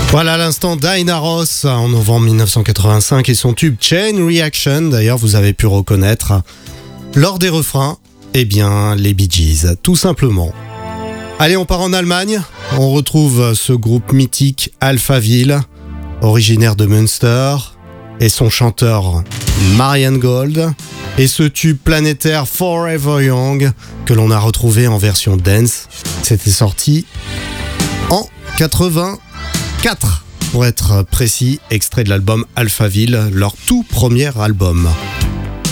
Voilà à l'instant Diana Ross en novembre 1985 et son tube Chain Reaction. D'ailleurs, vous avez pu reconnaître lors des refrains, eh bien, les Bee Gees, tout simplement. Allez, on part en Allemagne. On retrouve ce groupe mythique Alphaville, originaire de Münster, et son chanteur Marian Gold, et ce tube planétaire Forever Young que l'on a retrouvé en version dance. C'était sorti en 84 pour être précis, extrait de l'album Alphaville, leur tout premier album.